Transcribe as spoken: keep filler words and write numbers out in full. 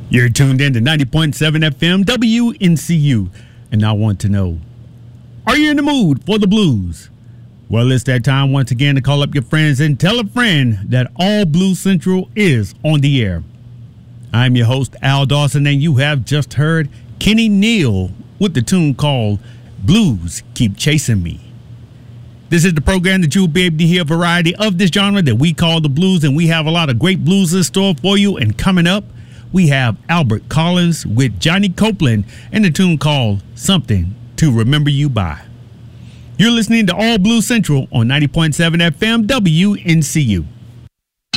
You're tuned in to ninety point seven F M W N C U, and I want to know, are you in the mood for the blues? Well, it's that time once again to call up your friends and tell a friend that All Blues Central is on the air. I'm your host, Al Dawson, and you have just heard Kenny Neal with the tune called Blues Keep Chasing Me. This is the program that you'll be able to hear a variety of this genre that we call the blues, and we have a lot of great blues in store for you. And coming up, we have Albert Collins with Johnny Copeland and the tune called Something to Remember You By. You're listening to All Blues Central on ninety point seven F M W N C U.